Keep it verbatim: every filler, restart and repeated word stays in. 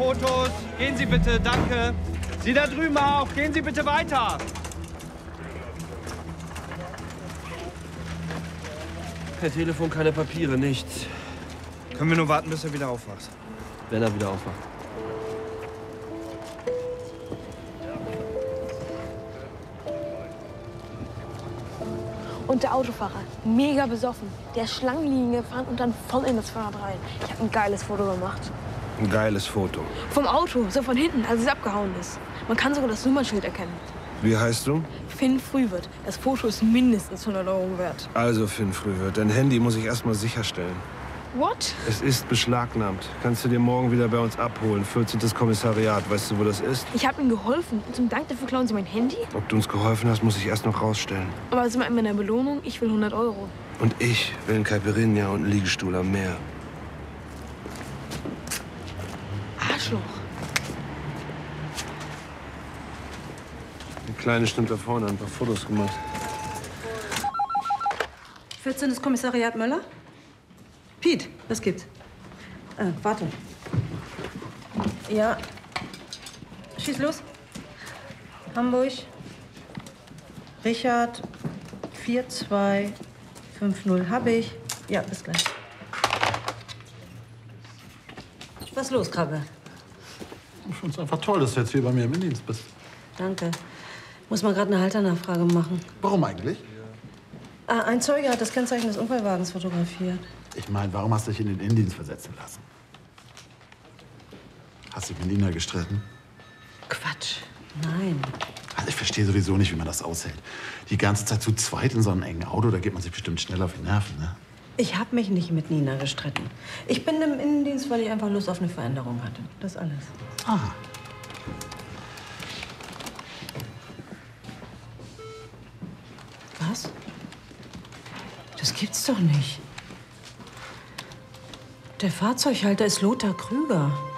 Fotos. Gehen Sie bitte, danke. Sie da drüben auch. Gehen Sie bitte weiter. Kein Telefon, keine Papiere, nichts. Können wir nur warten, bis er wieder aufwacht? Wenn er wieder aufwacht. Und der Autofahrer, mega besoffen. Der ist Schlangenlinien gefahren und dann voll in das Fahrrad rein. Ich habe ein geiles Foto gemacht. Ein geiles Foto. Vom Auto, so von hinten, als es abgehauen ist. Man kann sogar das Nummernschild erkennen. Wie heißt du? Finn Frühwirt. Das Foto ist mindestens hundert Euro wert. Also, Finn Frühwirt, dein Handy muss ich erst mal sicherstellen. What? Es ist beschlagnahmt. Kannst du dir morgen wieder bei uns abholen. vierzehntes Kommissariat. Weißt du, wo das ist? Ich habe ihm geholfen. Und zum Dank dafür klauen Sie mein Handy? Ob du uns geholfen hast, muss ich erst noch rausstellen. Aber sind wir in meiner Belohnung? Ich will hundert Euro. Und ich will ein Caipirinha und einen Liegestuhl am Meer. Arschloch. Die Kleine stimmt da vorne, ein paar Fotos gemacht. vierzehntes Kommissariat Möller? Piet, was gibt's? Äh, warte. Ja. Schieß los. Hamburg. Richard. vier zwei fünf null hab ich. Ja, bis gleich. Was ist los, Krabbe? Ich finde es einfach toll, dass du jetzt hier bei mir im Indienst bist. Danke. Muss mal gerade eine Halternachfrage machen. Warum eigentlich? Ah, ein Zeuge hat das Kennzeichen des Unfallwagens fotografiert. Ich meine, warum hast du dich in den Indienst versetzen lassen? Hast du dich mit Nina gestritten? Quatsch. Nein. Also ich verstehe sowieso nicht, wie man das aushält. Die ganze Zeit zu zweit in so einem engen Auto, da geht man sich bestimmt schnell auf die Nerven, ne? Ich habe mich nicht mit Nina gestritten. Ich bin im Innendienst, weil ich einfach Lust auf eine Veränderung hatte. Das alles. Ah. Was? Das gibt's doch nicht. Der Fahrzeughalter ist Lothar Krüger.